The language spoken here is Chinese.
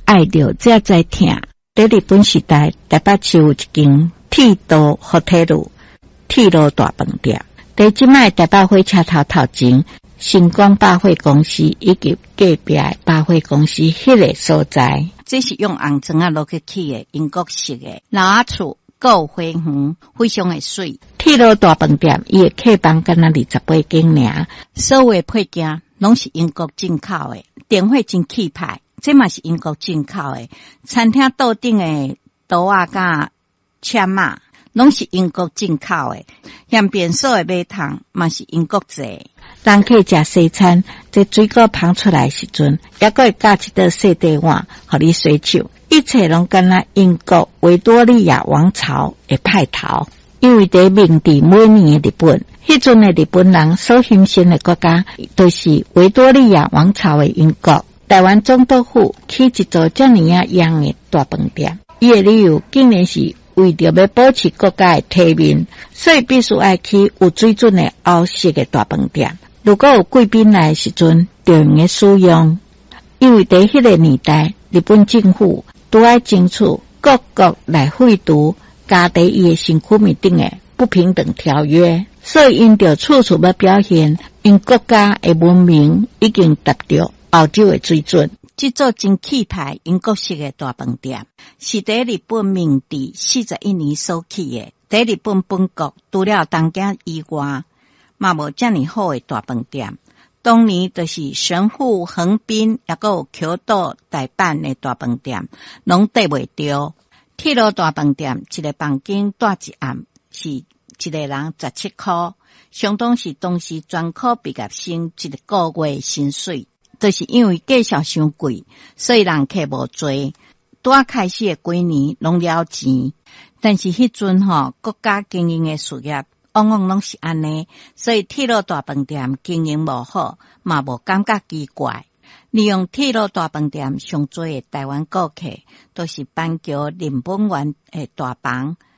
爱着才知疼。在日本时代，台北市有一间铁道福铁路铁路大饭店。在即卖台北火车头前，星光百货公司以及隔壁的百货公司迄个所在， 这是用红砖啊落去起的英国式的老阿厝，有花园，非常的水。 铁路大饭店伊的客房敢若28间尔， 所有的配件拢是英国进口的，电火真气派，这嘛是英国进口的。餐厅桌顶的桌啊甲签啊，拢是英国进口的。香便所的马桶嘛是英国制。 人客食西餐，这水果捧出来时阵，还佫会加一道细底碗，互你洗手。一切拢敢若英国维多利亚王朝的派头。因为在明治每年的日本，迄阵的日本人所兴盛的国家，都是维多利亚王朝的英国。台湾总督府起一座这么样的大饭店，伊的理由竟然是为着要保持国家的体面，所以必须要起有水准的欧式的大饭店。如果有贵宾来的时阵，就用的使用。因为在迄个年代，日本政府都要争取各国来废除加在伊的身躯面顶的不平等条约，所以因着处处要表现因国家的文明已经达到欧洲的水准。 这座真气派英国式的大饭店，是在日本明治41年所起的。在日本本国，除了东京以外，嘛无这么好的大饭店。当年就是神户、横滨，也有京都、大阪的大饭店，拢得袂着。铁路大饭店一个房间住一暗是一个人17块，相当是当时专科毕业生一个月薪水。就是因为价钱伤贵，所以人客无多。拄开始的几年拢了钱，但是迄阵国家经营的事业往往拢是安尼，所以铁路大饭店经营无好，嘛无感觉奇怪。利用铁路大饭店上多的台湾顾客，都是板桥林本源的大房，